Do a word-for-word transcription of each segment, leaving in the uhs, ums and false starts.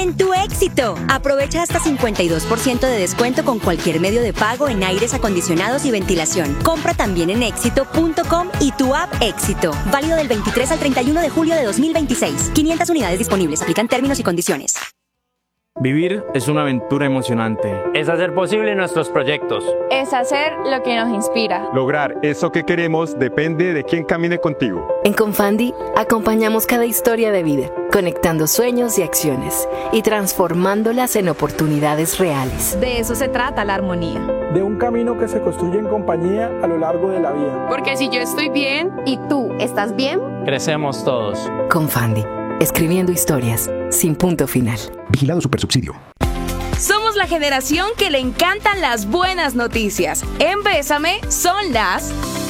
en tu éxito. Aprovecha hasta cincuenta y dos por ciento de descuento con cualquier medio de pago en aires acondicionados y ventilación. Compra también en éxito punto com y tu app Éxito. Válido del veintitrés al treinta y uno de julio de dos mil veintiséis. quinientas unidades disponibles. Aplican términos y condiciones. Vivir es una aventura emocionante. Es hacer posible nuestros proyectos. Es hacer lo que nos inspira. Lograr eso que queremos depende de quién camine contigo. En Confandi acompañamos cada historia de vida, conectando sueños y acciones y transformándolas en oportunidades reales. De eso se trata la armonía. De un camino que se construye en compañía a lo largo de la vida. Porque si yo estoy bien y tú estás bien, crecemos todos. Confandi, escribiendo historias sin punto final. Vigilado Supersubsidio. Somos la generación que le encantan las buenas noticias. En Bésame son las...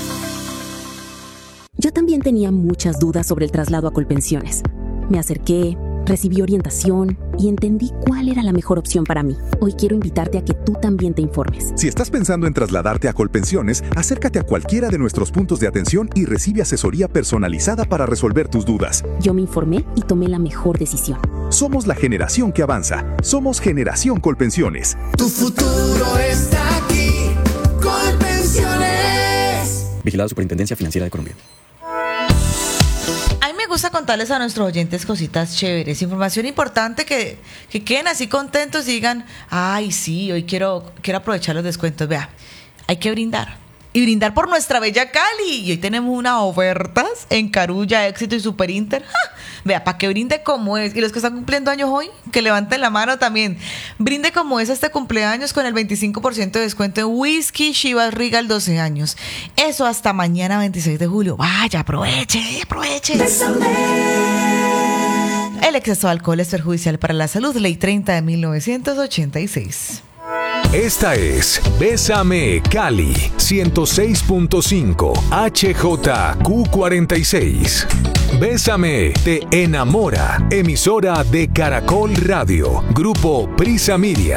Yo también tenía muchas dudas sobre el traslado a Colpensiones. Me acerqué, recibí orientación y entendí cuál era la mejor opción para mí. Hoy quiero invitarte a que tú también te informes. Si estás pensando en trasladarte a Colpensiones, acércate a cualquiera de nuestros puntos de atención y recibe asesoría personalizada para resolver tus dudas. Yo me informé y tomé la mejor decisión. Somos la generación que avanza. Somos Generación Colpensiones. Tu futuro está aquí. Colpensiones. Vigilado Superintendencia Financiera de Colombia. Me gusta contarles a nuestros oyentes cositas chéveres, información importante que, que queden así contentos y digan, ay sí, hoy quiero, quiero aprovechar los descuentos. Vea, hay que brindar y brindar por nuestra bella Cali, y hoy tenemos unas ofertas en Carulla, Éxito y Superinter. ¡Ja! Vea, para que brinde como es, y los que están cumpliendo años hoy, que levanten la mano también. Brinde como es este cumpleaños con el veinticinco por ciento de descuento en whisky Chivas Regal doce años. Eso hasta mañana veintiséis de julio. Vaya, aproveche, aproveche. Bésame. El exceso de alcohol es perjudicial para la salud. Ley treinta de mil novecientos ochenta y seis. Esta es Bésame Cali ciento seis punto cinco H J Q cuarenta y seis. Bésame te enamora. Emisora de Caracol Radio. Grupo Prisa Media.